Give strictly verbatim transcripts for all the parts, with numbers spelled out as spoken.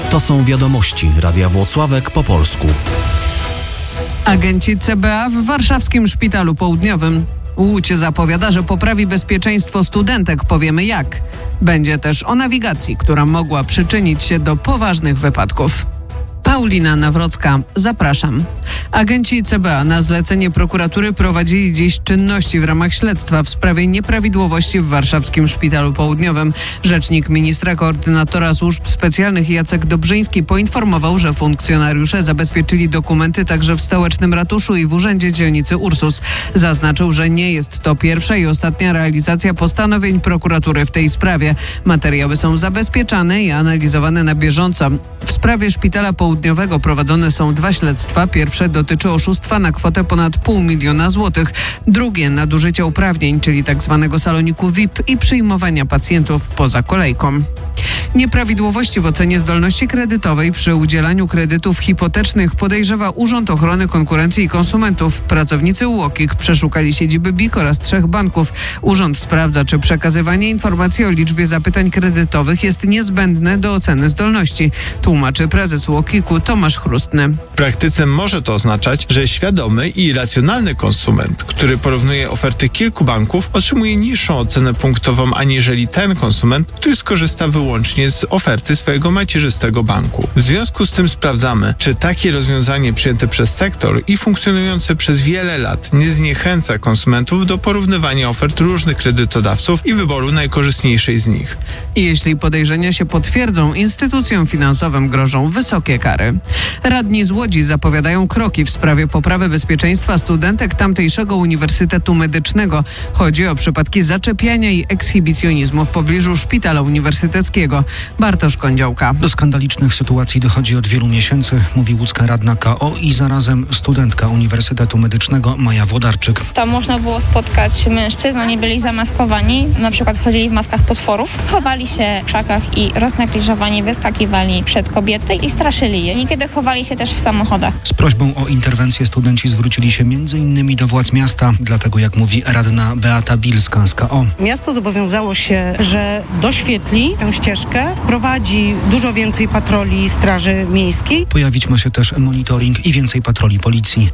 To są wiadomości Radia Włocławek po polsku. Agenci C B A w warszawskim Szpitalu Południowym. Łódź zapowiada, że poprawi bezpieczeństwo studentek. Powiemy jak. Będzie też o nawigacji, która mogła przyczynić się do poważnych wypadków. Paulina Nawrocka, zapraszam. Agenci C B A na zlecenie prokuratury prowadzili dziś czynności w ramach śledztwa w sprawie nieprawidłowości w warszawskim Szpitalu Południowym. Rzecznik ministra koordynatora służb specjalnych Jacek Dobrzyński poinformował, że funkcjonariusze zabezpieczyli dokumenty także w stołecznym ratuszu i w urzędzie dzielnicy Ursus. Zaznaczył, że nie jest to pierwsza i ostatnia realizacja postanowień prokuratury w tej sprawie. Materiały są zabezpieczane i analizowane na bieżąco. W sprawie Szpitala Południowego prowadzone są dwa śledztwa. Pierwsze dotyczy oszustwa na kwotę ponad pół miliona złotych. Drugie nadużycia uprawnień, czyli tzw. saloniku V I P i przyjmowania pacjentów poza kolejką. Nieprawidłowości w ocenie zdolności kredytowej przy udzielaniu kredytów hipotecznych podejrzewa Urząd Ochrony Konkurencji i Konsumentów. Pracownicy U O K I K przeszukali siedziby B I K oraz trzech banków. Urząd sprawdza, czy przekazywanie informacji o liczbie zapytań kredytowych jest niezbędne do oceny zdolności. Tłumaczy prezes U O K I K-u Tomasz Chrustny. W praktyce może to oznaczać, że świadomy i racjonalny konsument, który porównuje oferty kilku banków, otrzymuje niższą ocenę punktową aniżeli ten konsument, który skorzysta wyłącznie z oferty swojego macierzystego banku. W związku z tym sprawdzamy, czy takie rozwiązanie przyjęte przez sektor i funkcjonujące przez wiele lat nie zniechęca konsumentów do porównywania ofert różnych kredytodawców i wyboru najkorzystniejszej z nich. I jeśli podejrzenia się potwierdzą, instytucjom finansowym grożą wysokie kary. Radni z Łodzi zapowiadają kroki w sprawie poprawy bezpieczeństwa studentek tamtejszego Uniwersytetu Medycznego. Chodzi o przypadki zaczepiania i ekshibicjonizmu w pobliżu szpitala uniwersyteckiego. Bartosz Kądziołka. Do skandalicznych sytuacji dochodzi od wielu miesięcy, mówi łódzka radna K O i zarazem studentka Uniwersytetu Medycznego Maja Włodarczyk. Tam można było spotkać mężczyzn, oni byli zamaskowani, na przykład chodzili w maskach potworów, chowali się w krzakach i roznegliżowani wyskakiwali przed kobiety i straszyli je. Niekiedy chowali się też w samochodach. Z prośbą o interwencję studenci zwrócili się między innymi do władz miasta, dlatego jak mówi radna Beata Bilska z K O. Miasto zobowiązało się, że doświetli tę ścieżkę, wprowadzi dużo więcej patroli Straży Miejskiej. Pojawić ma się też monitoring i więcej patroli policji.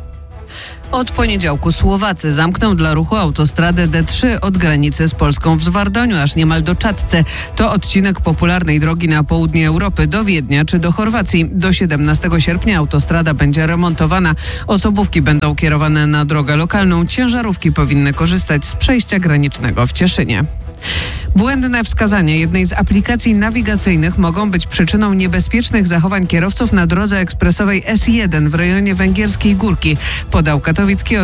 Od poniedziałku Słowacy zamkną dla ruchu autostradę D trzy od granicy z Polską w Zwardoniu, aż niemal do Czadce. To odcinek popularnej drogi na południe Europy do Wiednia czy do Chorwacji. Do siedemnastego sierpnia autostrada będzie remontowana. Osobówki będą kierowane na drogę lokalną. Ciężarówki powinny korzystać z przejścia granicznego w Cieszynie. Błędne wskazania jednej z aplikacji nawigacyjnych mogą być przyczyną niebezpiecznych zachowań kierowców na drodze ekspresowej S jeden w rejonie Węgierskiej Górki, podał katowicki